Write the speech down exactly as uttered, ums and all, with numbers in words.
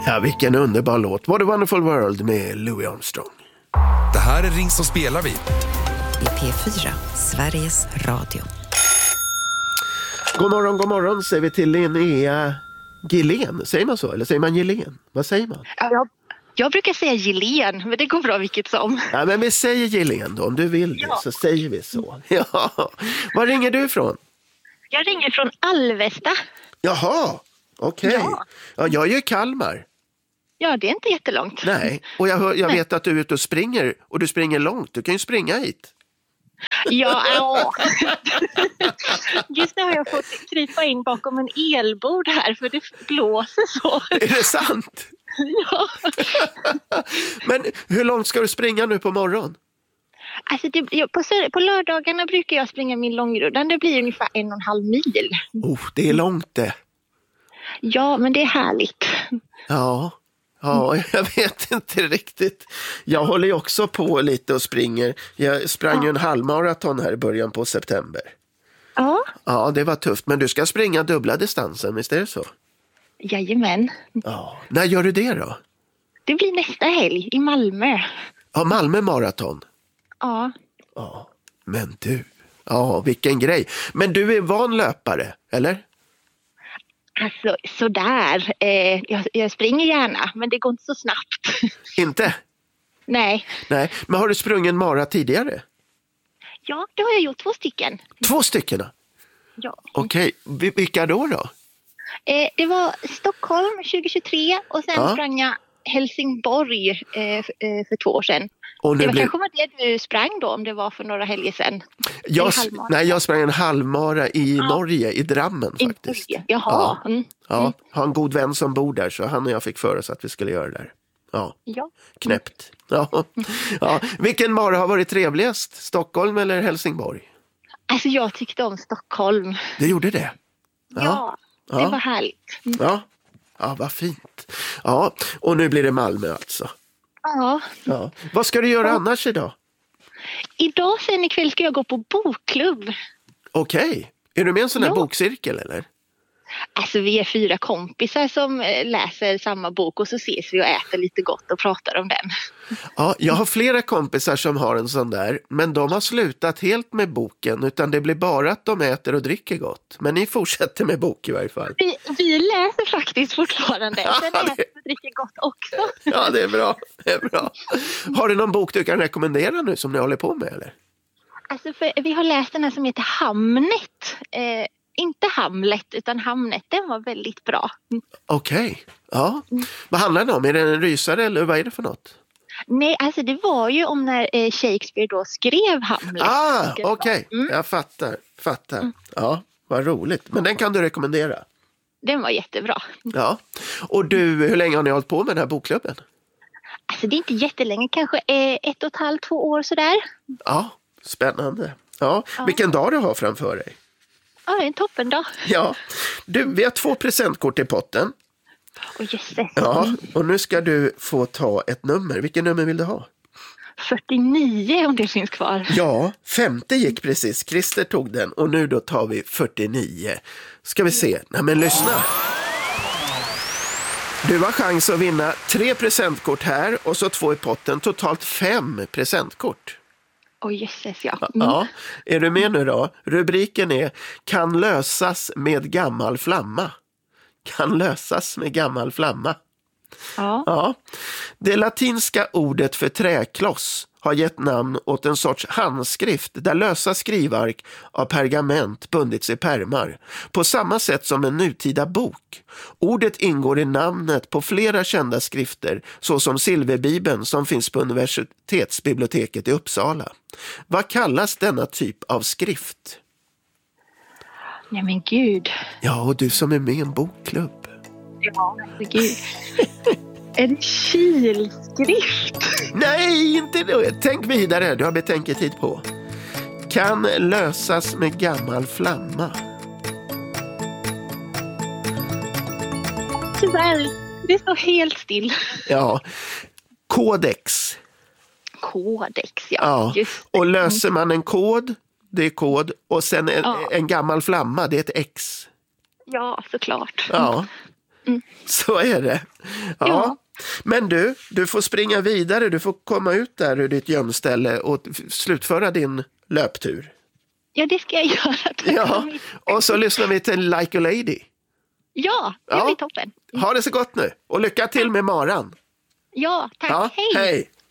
Ja, vilken underbar låt. What a wonderful world med Louis Armstrong. Det här är Ring som spelar vi. I P fyra, Sveriges Radio. God morgon, god morgon säger vi till Linnea Gillén. Säger man så? Eller säger man Gillén? Vad säger man? Ja, jag, jag brukar säga Gillén, men det går bra vilket som. Ja, men vi säger Gillén då. Om du vill det, ja. Så säger vi så. Ja. Var ringer du ifrån? Jag ringer från Alvesta. Jaha, okej. Okay. Ja. Ja, jag är ju i Kalmar. Ja, det är inte jättelångt. Nej, och jag, hör, jag vet att du är ute och springer. Och du springer långt. Du kan ju springa hit. Ja, ja. Just nu har jag fått krypa in bakom en elbord här för det blåser så. Är det sant? Ja. Men hur långt ska du springa nu på morgon? Alltså det, på, på lördagarna brukar jag springa min långrundan. Det blir ungefär en och en halv mil. Oh, det är långt det. Ja, men det är härligt. Ja. Ja, jag vet inte riktigt. Jag håller ju också på lite och springer. Jag sprang ju en halvmaraton här i början på september. Ja. Ja, det var tufft. Men du ska springa dubbla distansen, visst är det så? Jajamän. Ja. När gör du det då? Det blir nästa helg i Malmö. Ja, Malmö maraton. Ja. Ja, men du. Ja, vilken grej. Men du är van löpare, eller? Alltså, sådär. Eh, jag, jag springer gärna, men det går inte så snabbt. Inte? Nej. Nej, men har du sprungit mara tidigare? Ja, det har jag gjort två stycken. Två stycken? Ja. Okej, okay. Vilka då då? Eh, det var Stockholm tjugohundratjugotre och sen ja. sprang jag Helsingborg eh, f- eh, för två år sedan. Och det var blir... kanske var det du sprang då, om det var för några helger sedan. Jag, nej, jag sprang en halvmara i ja. Norge, i Drammen I faktiskt. Norge. Jaha. Ja. Mm. Ja, har en god vän som bor där, så han och jag fick för oss att vi skulle göra det där. Ja, ja. Knäppt. Ja. Ja. Vilken mara har varit trevligast? Stockholm eller Helsingborg? Alltså jag tyckte om Stockholm. Det gjorde det? Ja, ja det ja. var härligt. Mm. Ja. Ja, vad fint. Ja, och nu blir det Malmö alltså. Ja. Ja. Vad ska du göra ja. annars idag? Idag sen ikväll ska jag gå på bokklubb. Okej. Okay. Är du med i en sån här ja. bokcirkel eller? Alltså vi är fyra kompisar som läser samma bok och så ses vi och äter lite gott och pratar om den. Ja, jag har flera kompisar som har en sån där, men de har slutat helt med boken, utan det blir bara att de äter och dricker gott. Men ni fortsätter med bok i varje fall. Vi, vi läser faktiskt fortfarande, ja, sen äter det... och dricker gott också. Ja, det är bra. Det är bra. Har du någon bok du kan rekommendera nu som ni håller på med eller? Alltså för, vi har läst den här som heter Hamnet. Eh, Inte Hamlet utan Hamnet, den var väldigt bra. Okej, okay. Ja. Mm. Vad handlar det om? Är det en rysare eller vad är det för något? Nej, alltså det var ju om när eh, Shakespeare då skrev Hamlet. Ah, okej. Okay. Mm. Jag fattar, fattar. Mm. Ja, vad roligt. Men den kan du rekommendera? Den var jättebra. Ja. Och du, hur länge har ni hållit på med den här bokklubben? Alltså det är inte jättelänge, kanske eh, ett och ett halvt, två år sådär. Ja, spännande. Ja. Ja. Vilken dag du har framför dig? Ja, en toppen då. Ja, du, vi har två presentkort i potten. Åh, jösses. Ja, och nu ska du få ta ett nummer. Vilken nummer vill du ha? fyrtionio om det finns kvar. Ja, femtio gick precis. Christer tog den och nu då tar vi fyrtionio. Ska vi se. Nej men lyssna. Du har chans att vinna tre presentkort här och så två i potten. Totalt fem presentkort. Åh, oh, jösses, ja. Mm. Ja. Är du med nu då? Rubriken är Kan lösas med gammal flamma. Kan lösas med gammal flamma. Ja. Ja. Det latinska ordet för träkloss har gett namn åt en sorts handskrift där lösa skrivark av pergament bundits i pärmar. På samma sätt som en nutida bok. Ordet ingår i namnet på flera kända skrifter såsom Silverbibeln som finns på universitetsbiblioteket i Uppsala. Vad kallas denna typ av skrift? Nej men gud. Ja, och du som är med i en bokklubb. Ja, men gud. En kilskrift? Nej, inte det. Tänk vidare, du har betänketid på. Kan lösas med gammal flamma. Tyvärr, det står helt still. Ja, kodex. Kodex, ja. Ja. Just och löser man en kod, det är kod. Och sen en, ja. en gammal flamma, det är ett X. Ja, såklart. Ja. Mm. Så är det. Ja. ja. Men du, du får springa vidare. Du får komma ut där ur ditt gömställe och slutföra din löptur. Ja, det ska jag göra. Ja. Och så lyssnar vi till Like a Lady. Ja, det ja. blir toppen. Ha det så gott nu. Och lycka till med maran. Ja, tack. Ja, hej. Hej.